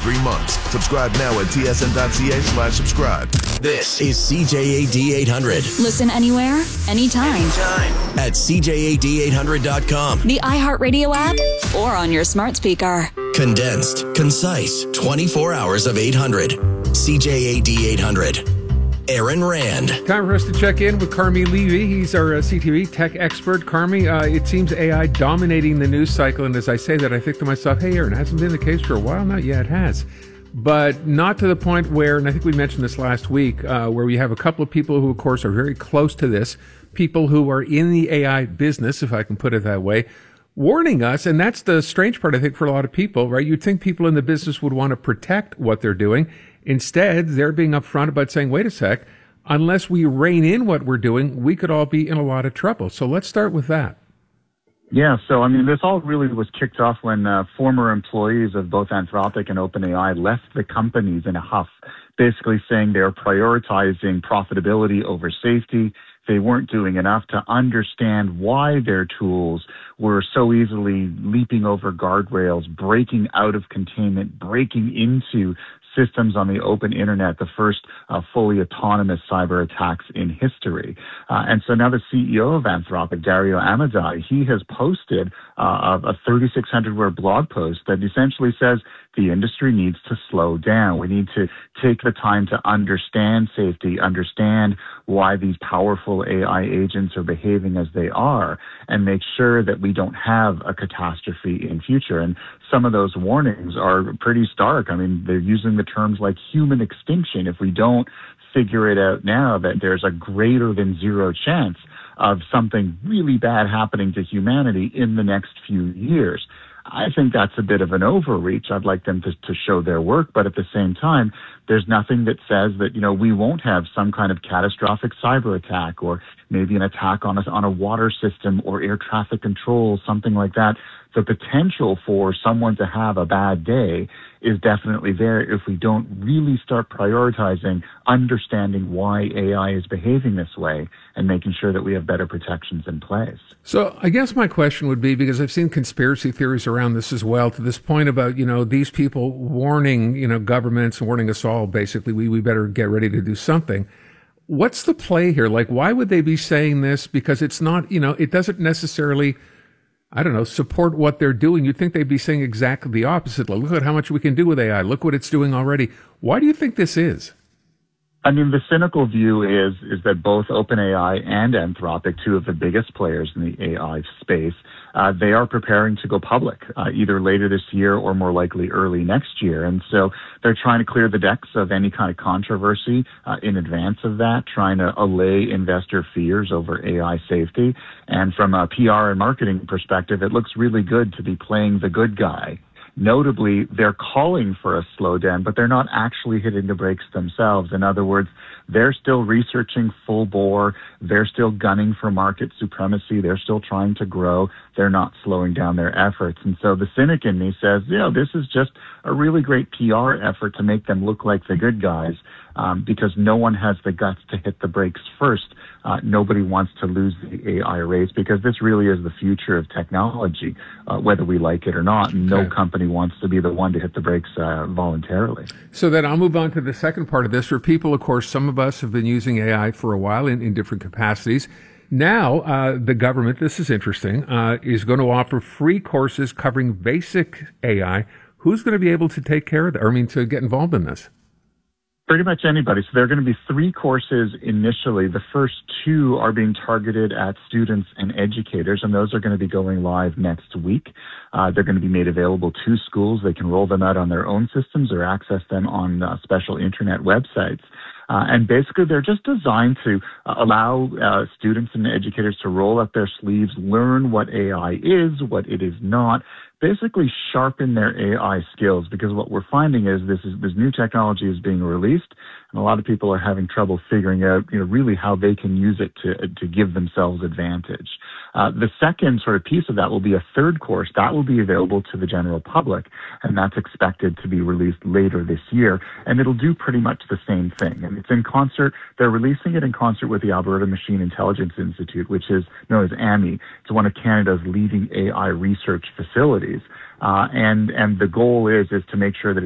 3 months. Subscribe now at tsn.ca/subscribe. This is CJAD 800. Listen anywhere, anytime. At CJAD800.com. The iHeartRadio app or on your smart speaker. Condensed, concise, 24 hours of 800. CJAD 800. Aaron Rand. Time for us to check in with Carmi Levy. He's our CTV tech expert. Carmi, it seems AI dominating the news cycle. And as I say that, I think to myself, hey, Aaron, it hasn't been the case for a while. Not yet, it has. But not to the point where, and I think we mentioned this last week, where we have a couple of people who, of course, are very close to this, people who are in the AI business, if I can put it that way, warning us. And that's the strange part, I think, for a lot of people, right? You'd think people in the business would want to protect what they're doing. Instead, they're being upfront about saying, wait a sec, unless we rein in what we're doing, we could all be in a lot of trouble. So let's start with that. Yeah, so I mean, this all really was kicked off when former employees of both Anthropic and OpenAI left the companies in a huff, basically saying they're prioritizing profitability over safety. They weren't doing enough to understand why their tools were so easily leaping over guardrails, breaking out of containment, breaking into systems on the open internet, the first fully autonomous cyber attacks in history. And so now the CEO of Anthropic, Dario Amodei, he has posted a 3,600-word blog post that essentially says the industry needs to slow down. We need to take the time to understand safety, understand why these powerful AI agents are behaving as they are, and make sure that we don't have a catastrophe in future. And some of those warnings are pretty stark. I mean, they're using the terms like human extinction. If we don't figure it out now that there's a greater than zero chance of something really bad happening to humanity in the next few years. I think that's a bit of an overreach. I'd like them to show their work, but at the same time, there's nothing that says that, you know, we won't have some kind of catastrophic cyber attack or maybe an attack on a water system or air traffic control, something like that. The potential for someone to have a bad day is definitely there if we don't really start prioritizing understanding why AI is behaving this way and making sure that we have better protections in place. So I guess my question would be, because I've seen conspiracy theories around this as well, to this point about, you know, these people warning, you know, governments, warning us all, basically, we better get ready to do something. What's the play here? Like, why would they be saying this? Because it's not, you know, it doesn't necessarily, I don't know, support what they're doing. You'd think they'd be saying exactly the opposite. Like, look at how much we can do with AI. Look what it's doing already. Why do you think this is? I mean, the cynical view is that both OpenAI and Anthropic, two of the biggest players in the AI space, they are preparing to go public, either later this year or more likely early next year. And so they're trying to clear the decks of any kind of controversy in advance of that, trying to allay investor fears over AI safety. And from a PR and marketing perspective, it looks really good to be playing the good guy. Notably, they're calling for a slowdown, but they're not actually hitting the brakes themselves. In other words, they're still researching full bore. They're still gunning for market supremacy. They're still trying to grow. They're not slowing down their efforts. And so the cynic in me says, you know, this is just a really great PR effort to make them look like the good guys, because no one has the guts to hit the brakes first. Nobody wants to lose the AI race, because this really is the future of technology, whether we like it or not. And no company wants to be the one to hit the brakes voluntarily. So then I'll move on to the second part of this. For people, of course, some of us have been using AI for a while in different capacities. Now, the government, this is interesting, is going to offer free courses covering basic AI. Who's going to be able to take care of that, or to get involved in this? Pretty much anybody. So there are going to be 3 courses initially. The first 2 are being targeted at students and educators, and those are going to be going live next week. They're going to be made available to schools. They can roll them out on their own systems or access them on special internet websites. And basically, they're just designed to allow students and educators to roll up their sleeves, learn what AI is, what it is not, basically sharpen their AI skills, because what we're finding is this new technology is being released, and a lot of people are having trouble figuring out, really how they can use it to give themselves advantage. The second sort of piece of that will be a third course that will be available to the general public, and that's expected to be released later this year, and it'll do pretty much the same thing. And it's in concert. They're releasing it in concert with the Alberta Machine Intelligence Institute, which is known as AMI. It's one of Canada's leading AI research facilities. And the goal is to make sure that